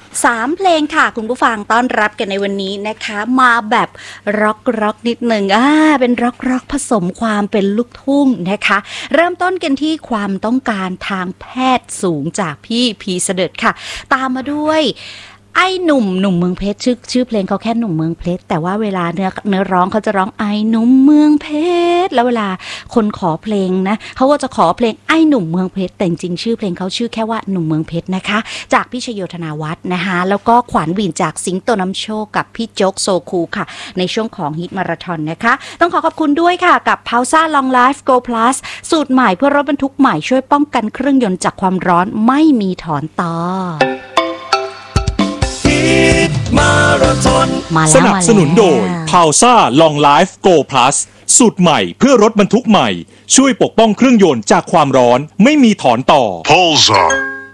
3เพลงค่ะคุณผู้ฟังต้อนรับกันในวันนี้นะคะมาแบบร็อกนิดหนึ่งเป็นร็อกผสมความเป็นลูกทุ่งนะคะเริ่มต้นกันที่ความต้องการทางแพทย์สูงจากพี่พีเสด็จค่ะตามมาด้วยไอ้หนุ่มเมืองเพชรชื่อเพลงเขาแค่หนุ่มเมืองเพชรแต่ว่าเวลาเนื้อร้องเขาจะร้องไอ้หนุ่มเมืองเพชรแล้วเวลาคนขอเพลงนะเขาก็จะขอเพลงไอ้หนุ่มเมืองเพชรแต่จริงชื่อเพลงเขาชื่อแค่ว่าหนุ่มเมืองเพชรนะคะจากพี่ชโยธนาวัฒน์นะคะแล้วก็ขวัญหวินจากสิงโตน้ำโชคกับพี่โจ๊กโซคูค่ะในช่วงของฮิตมาราธอนนะคะต้องขอบคุณด้วยค่ะกับ Pausa Long Life Go Plus สูตรใหม่เพื่อรถบรรทุกใหม่ช่วยป้องกันเครื่องยนต์จากความร้อนไม่มีถอนต่อมาราธอนสนับสนุนโดย Pausa Long Life Go Plus สูตรใหม่เพื่อรถบรรทุกใหม่ช่วยปกป้องเครื่องยนต์จากความร้อนไม่มีถอนต่อ Pausa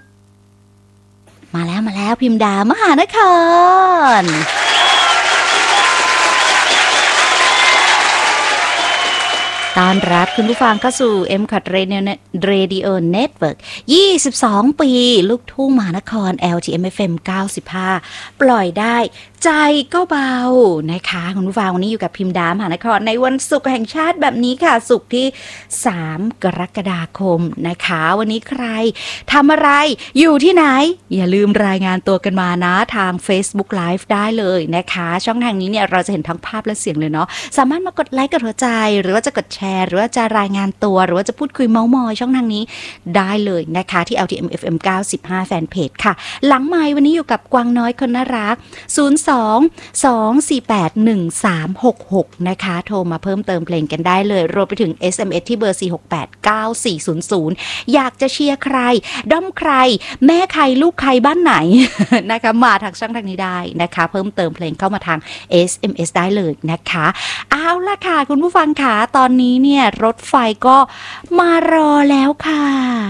มาแล้วพิมดามหานครต้อนรับคุณผู้ฟังเข้าสู่ M-COT Radio Network 22 ปีลูกทุ่งมหานคร LTM FM 95 ปล่อยได้ใจก็เบานะคะคุณผู้ฟังวันนี้อยู่กับพิมดามหานครในวันศุกร์แห่งชาติแบบนี้ค่ะศุกร์ที่3กรกฎาคมนะคะวันนี้ใครทำอะไรอยู่ที่ไหนอย่าลืมรายงานตัวกันมานะทาง Facebook Live ได้เลยนะคะช่องทางนี้เนี่ยเราจะเห็นทั้งภาพและเสียงเลยเนาะสามารถมากดไลค์กดหัวใจหรือว่าจะกดแชร์หรือว่าจะรายงานตัวหรือว่าจะพูดคุยเม้ามอยช่องทางนี้ได้เลยนะคะที่ LTM FM 95 แฟนเพจค่ะหลังไมค์วันนี้อยู่กับกวางน้อยคนน่ารัก02-248-1366นะคะโทรมาเพิ่มเติมเพลงกันได้เลยรวมไปถึง SMS ที่เบอร์4689400อยากจะเชียร์ใครด้อมใครแม่ใครลูกใครบ้านไหน นะคะมาทางช่องทางนี้ได้นะคะเพิ่มเติมเพลงเข้ามาทาง SMS ได้เลยนะคะเอาล่ะค่ะคุณผู้ฟังค่ะตอนนี้เนี่ยรถไฟก็มารอแล้วค่ะ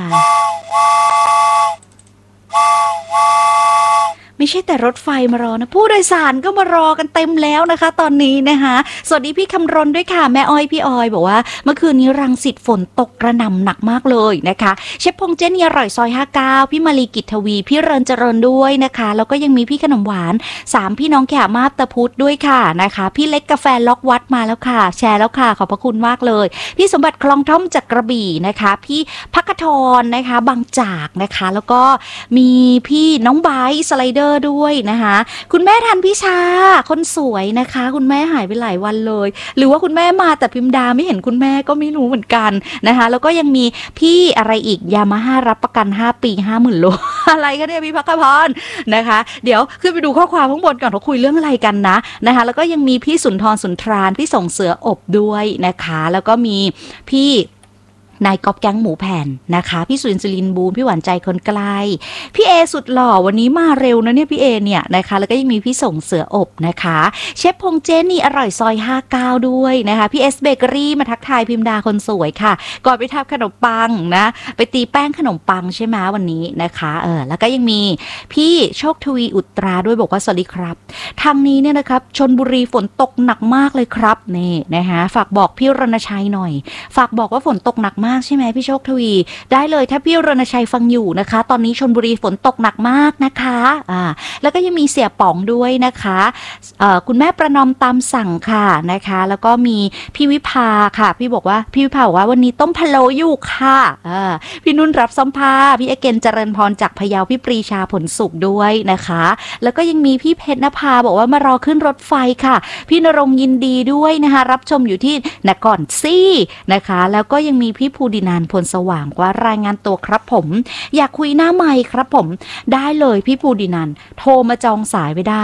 ไม่ใช่แต่รถไฟมารอนะผู้โดยสารก็มารอกันเต็มแล้วนะคะตอนนี้นะคะสวัสดีพี่คำรณด้วยค่ะแม่อ้อยพี่ออยบอกว่าเมื่อคืนนี้รังสิตฝนตกกระหน่ำหนักมากเลยนะคะเชฟพงเจนี่อร่อยซอย59พี่มาลีกิจทวีพี่เรินเจริญด้วยนะคะแล้วก็ยังมีพี่ขนมหวาน3พี่น้องแขมาบตะพุธด้วยค่ะนะคะพี่เล็กกาแฟล็อกวัดมาแล้วค่ะแชร์แล้วค่ะขอบพระคุณมากเลยพี่สมบัติคลองท่อมจากกระบี่นะคะพี่พักทรนะคะบางจากนะคะแล้วก็มีพี่น้องไบสไลเดอร์ด้วยนะคะคุณแม่ทันพิชาคนสวยนะคะคุณแม่หายไปหลายวันเลยหรือว่าคุณแม่มาแต่พิมดาไม่เห็นคุณแม่ก็ไม่รู้เหมือนกันนะคะแล้วก็ยังมีพี่อะไรอีกยามาฮ่ารับประกัน5ปี50,000 โล อะไรกันเนี่ยพี่พักพรนะคะเดี๋ยวขึ้นไปดูข้อความข้างบนก่อนเขาคุยเรื่องอะไรกันนะคะแล้วก็ยังมีพี่สุนทรสุนทรานพี่ส่งเสืออบด้วยนะคะแล้วก็มีพี่นายก๊อฟแก๊งหมูแผ่นนะคะพี่สุรินทร์บูมพี่หวานใจคนไกลพี่เอสุดหล่อวันนี้มาเร็วนะเนี่ยพี่เอเนี่ยนะคะแล้วก็ยังมีพี่ส่งเสืออบนะคะเชฟพงเจนี่อร่อยซอย59ด้วยนะคะพี่เอสเบเกอรี่มาทักทายพิมดาคนสวยค่ะก่อนไปทำขนมปังนะไปตีแป้งขนมปังใช่ไหมวันนี้นะคะแล้วก็ยังมีพี่โชคทวีอุตราด้วยบอกว่าสวัสดีครับทางนี้เนี่ยนะครับชลบุรีฝนตกหนักมากเลยครับนี่นะคะฝากบอกพี่รณชัยหน่อยฝากบอกว่าฝนตกหนักมากใช่ไหมพี่โชคทวีได้เลยถ้าพี่รณชัยฟังอยู่นะคะตอนนี้ชลบุรีฝนตกหนักมากนะคะแล้วก็ยังมีเสี่ยป๋องด้วยนะคะคุณแม่ประนอมตามสั่งค่ะนะคะแล้วก็มีพี่วิภาค่ะพี่บอกว่าพี่วิภาบอกว่าวันนี้ต้มพะโล้อยู่ค่ะพี่นุ่นรับซ้ำผ้าพี่เอเกนเจริญพรจากพะเยาพี่ปรีชาผลสุขด้วยนะคะแล้วก็ยังมีพี่เพชรนภาบอกว่ามารอขึ้นรถไฟค่ะพี่นรงยินดีด้วยนะคะรับชมอยู่ที่นครซี่นะคะแล้วก็ยังมีพี่ภูดินันท์พลสว่างว่ารายงานตัวครับผมอยากคุยหน้าไมค์ครับผมได้เลยพี่ภูดินันท์โทรมาจองสายไว้ได้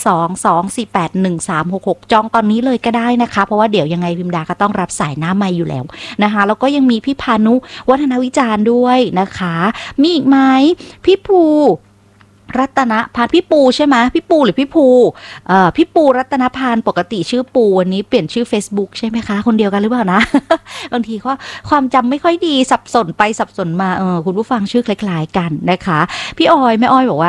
02-248-1366จองตอนนี้เลยก็ได้นะคะเพราะว่าเดี๋ยวยังไงพิมดาก็ต้องรับสายหน้าไมค์อยู่แล้วนะคะแล้วก็ยังมีพี่พานุวัฒนวิจารณ์ด้วยนะคะมีอีกไหมพี่ภูรัตนพานพี่ปูใช่ไหมพี่ปูหรือพี่ภูพี่ปูรัตนพานปกติชื่อปูวันนี้เปลี่ยนชื่อ Facebook ใช่ไหมคะคนเดียวกันหรือเปล่านะ บางทีก็ความจำไม่ค่อยดีสับสนไปสับสนมาคุณผู้ฟังชื่อคล้ายๆกันนะคะพี่ออยแม่อ้อยบอกว่า